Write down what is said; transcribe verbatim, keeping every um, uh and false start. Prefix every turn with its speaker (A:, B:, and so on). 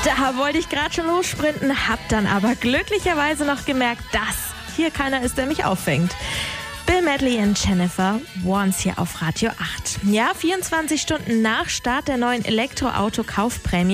A: Da wollte ich gerade schon lossprinten, hab dann aber glücklicherweise noch gemerkt, dass hier keiner ist, der mich auffängt. Bill Medley und Jennifer Warnes hier auf Radio acht. Ja, vierundzwanzig Stunden nach Start der neuen Elektroauto-Kaufprämie